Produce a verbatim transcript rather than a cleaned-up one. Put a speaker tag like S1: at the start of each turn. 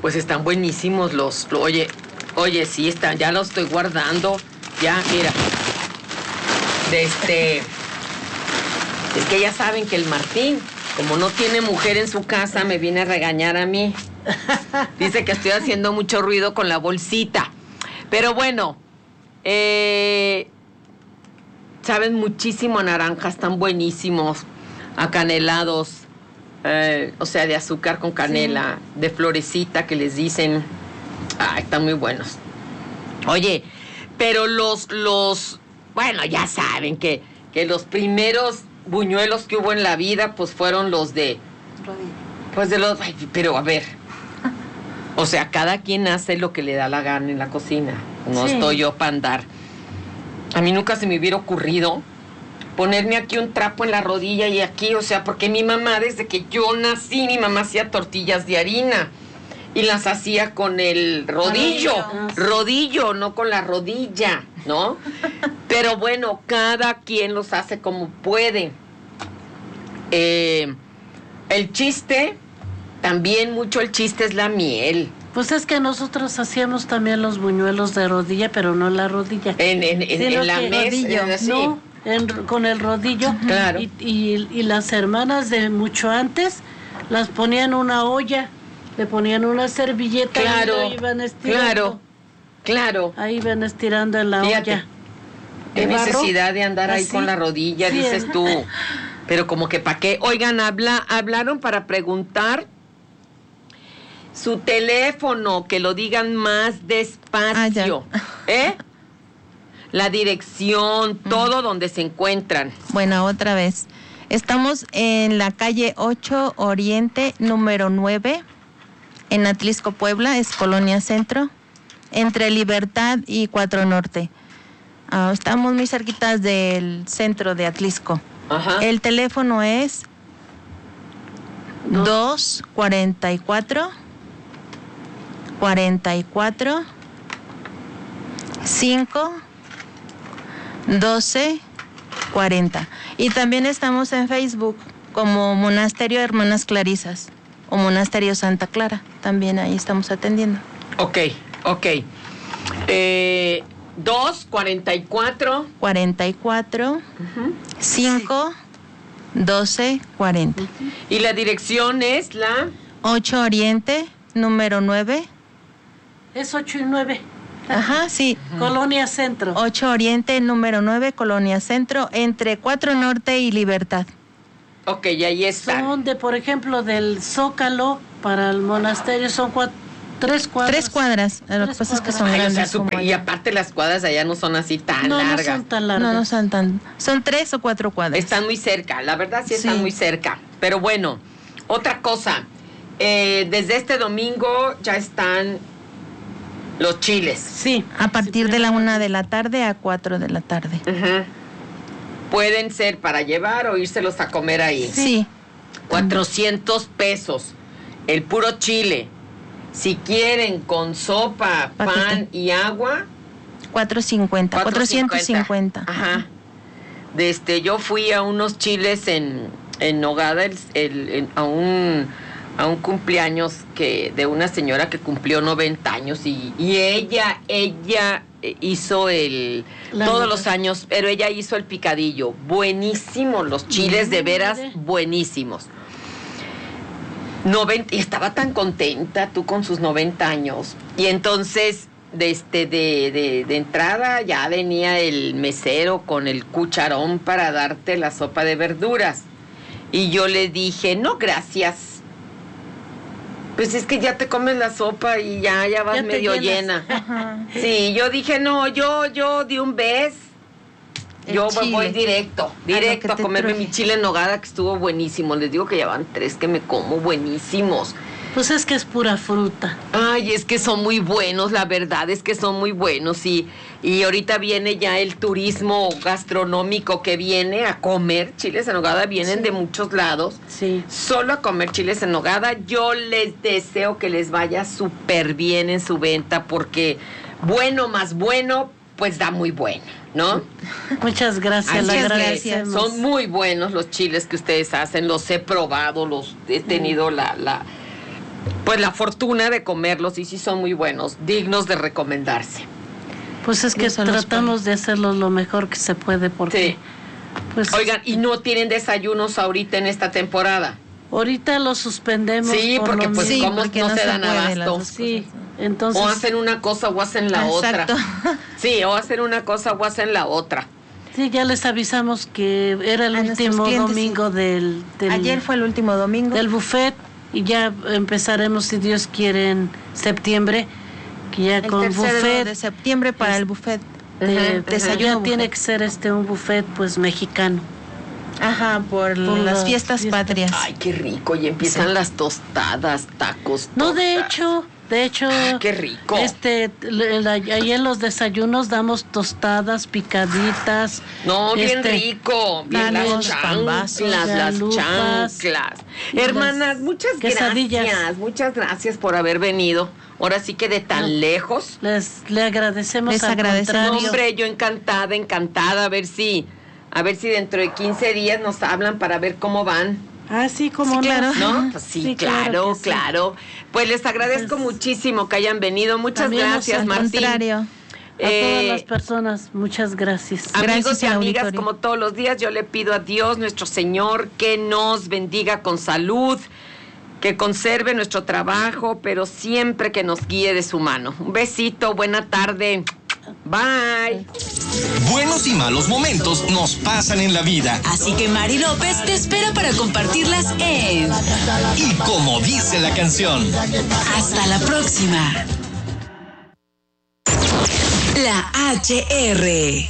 S1: Pues están buenísimos los, lo, oye, oye, sí, están, ya los estoy guardando. Ya, mira. De este... Es que ya saben que el Martín, como no tiene mujer en su casa, me viene a regañar a mí. Dice que estoy haciendo mucho ruido con la bolsita. Pero bueno, eh, saben muchísimo a naranja, están buenísimos, acanelados, eh, o sea, de azúcar con canela, sí. De florecita que les dicen. Ah, están muy buenos. Oye, pero los, los, bueno, ya saben que, que los primeros buñuelos que hubo en la vida, pues fueron los de, pues de los, ay, pero a ver, o sea, cada quien hace lo que le da la gana en la cocina. No sí. Estoy yo para andar. A mí nunca se me hubiera ocurrido ponerme aquí un trapo en la rodilla y aquí, o sea, porque mi mamá, desde que yo nací, mi mamá hacía tortillas de harina y las hacía con el rodillo, rodillo, no con la rodilla, ¿no? Pero bueno, cada quien los hace como puede. Eh, el chiste, también mucho el chiste es la miel.
S2: Pues es que nosotros hacíamos también los buñuelos de rodilla, pero no la rodilla.
S1: En, en, en, en la mesa,
S2: sí. No, en, con el rodillo.
S1: Claro.
S2: Y, y, y las hermanas de mucho antes las ponían en una olla, le ponían una servilleta,
S1: claro,
S2: y iban estirando.
S1: Claro, claro.
S2: Ahí iban estirando en la
S1: Fíjate,
S2: olla.
S1: Qué necesidad de andar ahí ¿así? Con la rodilla, sí, dices tú. Pero como que para qué. Oigan, habla, hablaron para preguntar su teléfono, que lo digan más despacio. Ah, ¿eh? La dirección, todo donde se encuentran.
S3: Bueno, otra vez. Estamos en la calle ocho Oriente, número nueve, en Atlisco, Puebla, es Colonia Centro, entre Libertad y cuatro Norte. Uh, estamos muy cerquitas del centro de Atlisco.
S1: Ajá.
S3: El teléfono es dos cuarenta y cuatro, cuarenta y cuatro, cinco, doce, cuarenta. Y también estamos en Facebook como Monasterio Hermanas Clarisas o Monasterio Santa Clara. También ahí estamos atendiendo.
S1: Ok, ok. Eh, dos, cuarenta y cuatro.
S3: cuarenta y cuatro, uh-huh. cinco, doce, cuarenta.
S1: Uh-huh. Y la dirección es la
S3: ocho Oriente, número nueve.
S2: Es ocho y nueve.
S3: Ajá, sí.
S2: Uh-huh. Colonia Centro.
S3: ocho Oriente, número nueve, Colonia Centro, entre cuatro Norte y Libertad.
S1: Ok, y ahí está.
S2: Son de, por ejemplo, del Zócalo para el monasterio, son cuatro, tres cuadras.
S3: Tres cuadras, lo que pasa es que son
S1: Ay,
S3: grandes.
S1: O sea, super, y aparte las cuadras allá no son así tan
S2: no,
S1: largas.
S2: No, son tan largas.
S3: No, no son tan, son tres o cuatro cuadras.
S1: Están muy cerca, la verdad sí están
S3: sí.
S1: muy cerca. Pero bueno, otra cosa, eh, desde este domingo ya están los chiles.
S3: Sí. A partir sí, de la una de la tarde a cuatro de la tarde.
S1: Uh-huh. Pueden ser para llevar o írselos a comer ahí.
S3: Sí.
S1: cuatrocientos pesos, el puro chile. Si quieren con sopa, Paquete. Pan y agua,
S3: cuatro cincuenta, cuatrocientos cincuenta.
S1: Ajá. De este, yo fui a unos chiles en, en Nogada, el, el, en, a un a un cumpleaños que de una señora que cumplió noventa años y, y ella, ella hizo el, La todos nota. Los años, pero ella hizo el picadillo. Buenísimos los chiles, de veras, buenísimos. noventa, y estaba tan contenta tú con sus noventa años. Y entonces, de, este, de, de, de entrada ya venía el mesero con el cucharón para darte la sopa de verduras. Y yo le dije, no, gracias. Pues es que ya te comes la sopa y ya, ya vas ya medio llena. Ajá. Sí, yo dije, no, yo, yo de un vez, el yo chile. Voy directo, directo a, a comerme truje. Mi chile en nogada, que estuvo buenísimo. Les digo que ya van tres que me como buenísimos.
S2: Pues es que es pura fruta.
S1: Ay, es que son muy buenos, la verdad es que son muy buenos. Y, y ahorita viene ya el turismo gastronómico que viene a comer chiles en nogada. Vienen sí. de muchos lados.
S2: Sí.
S1: Solo a comer chiles en nogada. Yo les deseo que les vaya súper bien en su venta, porque bueno más bueno, pues da muy bueno, ¿no?
S2: Muchas gracias,
S1: Así
S2: la
S1: gracias. Son muy buenos los chiles que ustedes hacen. Los he probado, los he tenido sí. la... la pues la fortuna de comerlos y sí son muy buenos, dignos de recomendarse.
S2: Pues es que tratamos de hacerlo lo mejor que se puede porque...
S1: Sí.
S2: Pues,
S1: oigan, ¿y no tienen desayunos ahorita en esta temporada?
S2: Ahorita lo suspendemos.
S1: Sí,
S2: por
S1: porque
S2: lo
S1: pues
S2: mismo.
S1: ¿cómo no,
S3: no
S1: se,
S3: se
S1: dan
S3: puede, las
S1: abasto?
S3: dos
S2: Sí,
S3: cosas.
S2: entonces...
S1: O hacen una cosa o hacen la
S3: Exacto.
S1: otra. Sí, o hacen una cosa o hacen la otra.
S2: Sí, ya les avisamos que era el
S3: A nuestros
S2: último
S3: clientes,
S2: domingo
S3: sí.
S2: del, del...
S3: Ayer fue el último domingo.
S2: Del buffet y ya empezaremos, si Dios quiere, en septiembre, que ya
S3: el
S2: con
S3: tercero
S2: buffet...
S3: de septiembre para el buffet.
S2: de-
S1: Ajá,
S2: desayuno
S3: ajá.
S2: tiene que ser este un buffet pues mexicano.
S3: Ajá, por,
S2: Por
S3: las
S2: las
S3: fiestas
S2: fiestas.
S3: patrias.
S1: Ay, qué rico. Y empiezan
S3: Sí.
S1: las tostadas, tacos.
S2: No, de
S1: tortas.
S2: hecho, de hecho,
S1: Ah, qué rico.
S2: este, le- la- ahí en los desayunos damos tostadas, picaditas.
S1: No, bien
S2: este,
S1: rico. Bien las
S2: tacos,
S3: pambazos,
S1: chanclas, las
S2: galupas,
S1: chanclas.
S2: y
S1: Hermanas,
S2: las
S1: muchas
S2: quesadillas.
S1: gracias. Muchas gracias por haber venido. Ahora sí que de tan
S2: No.
S1: lejos.
S2: Les le agradecemos
S3: Les
S2: al
S3: agradecemos.
S1: No,
S2: contrario.
S1: hombre, yo encantada, encantada. A ver si, a ver si dentro de quince días nos hablan para ver cómo van.
S2: Ah, sí, como
S3: Sí,
S2: no.
S3: claro.
S1: ¿No? Pues sí,
S2: Sí,
S1: claro,
S2: claro
S1: claro,
S2: que sí.
S1: Pues les agradezco
S2: Pues,
S1: muchísimo que hayan venido. Muchas
S2: también nos-
S1: gracias,
S2: al
S1: Martín.
S3: Contrario.
S2: A todas
S1: Eh,
S2: las personas, muchas gracias.
S1: Amigos
S3: Gracias
S1: y
S3: al
S1: amigas,
S3: auditorio.
S1: como todos los días, yo le pido a Dios, nuestro Señor, que nos bendiga con salud, que conserve nuestro trabajo, pero siempre que nos guíe de su mano. Un besito, buena tarde. Bye.
S4: Buenos y malos momentos nos pasan en la vida.
S5: Así que Mari López te espera para compartirlas en
S4: Y como dice la canción,
S5: Hasta la próxima. La H R.